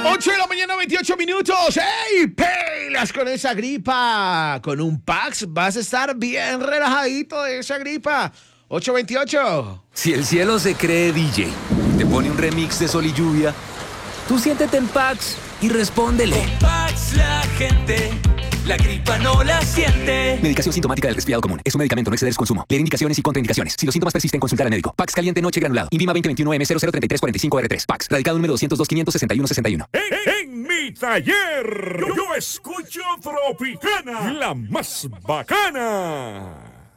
8 de la mañana, 28 minutos. ¡Ey! Pelas con esa gripa. Con un Pax vas a estar bien relajadito de esa gripa. 8:28. Si el cielo se cree DJ, te pone un remix de Sol y Lluvia, tú siéntete en Pax y respóndele. Con Pax la gente, la gripa no la siente. Medicación sintomática del resfriado común. Es un medicamento, no exceder su consumo. Leer indicaciones y contraindicaciones. Si los síntomas persisten, consultar al médico. Pax caliente noche granulado. Invima 2021M003345R3. Pax. Radicado número 202-561-61. En mi taller, yo escucho Tropicana, la más bacana.